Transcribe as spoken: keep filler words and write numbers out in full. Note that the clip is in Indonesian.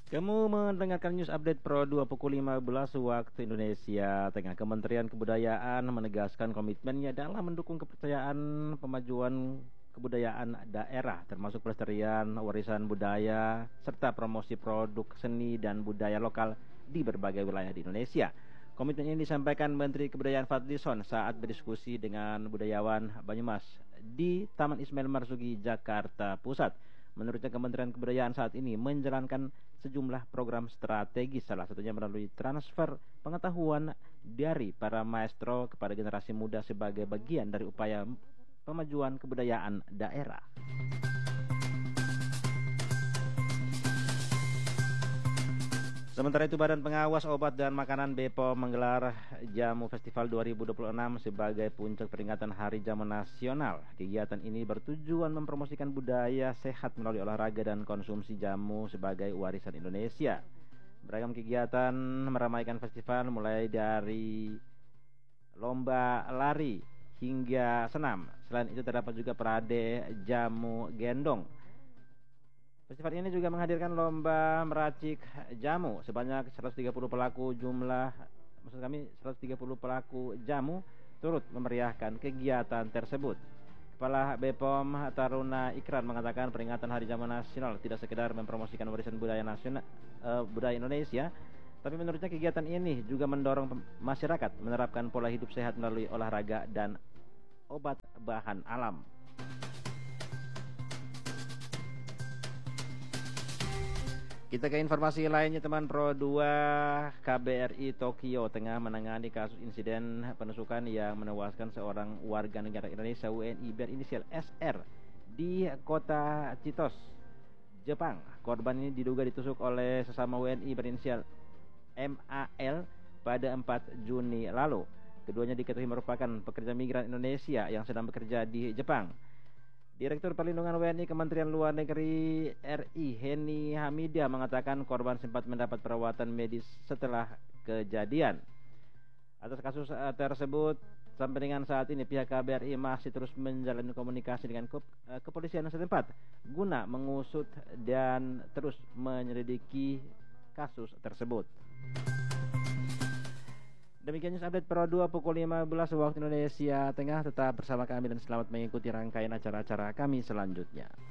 Kamu mendengarkan news update Pro dua pukul lima belas waktu Indonesia Tengah. Kementerian Kebudayaan menegaskan komitmennya dalam mendukung kepercayaan pemajuan kebudayaan daerah, termasuk pelestarian warisan budaya serta promosi produk seni dan budaya lokal di berbagai wilayah di Indonesia. Komitmen ini disampaikan Menteri Kebudayaan Fadlizon saat berdiskusi dengan budayawan Banyumas di Taman Ismail Marzuki, Jakarta Pusat. Menurutnya Kementerian Kebudayaan saat ini menjalankan sejumlah program strategis, salah satunya melalui transfer pengetahuan dari para maestro kepada generasi muda sebagai bagian dari upaya pemajuan kebudayaan daerah. Sementara itu, Badan Pengawas Obat dan Makanan B P O M menggelar Jamu Festival dua ribu dua puluh enam sebagai puncak peringatan Hari Jamu Nasional. Kegiatan ini bertujuan mempromosikan budaya sehat melalui olahraga dan konsumsi jamu sebagai warisan Indonesia. Beragam kegiatan meramaikan festival mulai dari lomba lari hingga senam. Selain itu terdapat juga parade jamu gendong. Festival ini juga menghadirkan lomba meracik jamu sebanyak seratus tiga puluh pelaku jumlah maksud kami seratus tiga puluh pelaku jamu turut memeriahkan kegiatan tersebut. Kepala B P O M Taruna Ikran mengatakan peringatan Hari Jamu Nasional tidak sekedar mempromosikan warisan budaya nasional uh, budaya Indonesia, tapi menurutnya kegiatan ini juga mendorong masyarakat menerapkan pola hidup sehat melalui olahraga dan obat bahan alam. Kita ke informasi lainnya, teman. Pro dua, K B R I Tokyo tengah menangani kasus insiden penusukan yang menewaskan seorang warga negara Indonesia W N I berinisial S R di kota Chitos, Jepang. Korban ini diduga ditusuk oleh sesama W N I berinisial M A L pada empat Juni lalu. Keduanya diketahui merupakan pekerja migran Indonesia yang sedang bekerja di Jepang. Direktur Perlindungan W N I Kementerian Luar Negeri R I Heni Hamidia mengatakan korban sempat mendapat perawatan medis setelah kejadian. Atas kasus tersebut, sampai dengan saat ini pihak K B R I masih terus menjalani komunikasi dengan kepolisian setempat guna mengusut dan terus menyelidiki kasus tersebut. Demikian news update Pro dua pukul lima belas waktu Indonesia Tengah. Tetap bersama kami dan selamat mengikuti rangkaian acara-acara kami selanjutnya.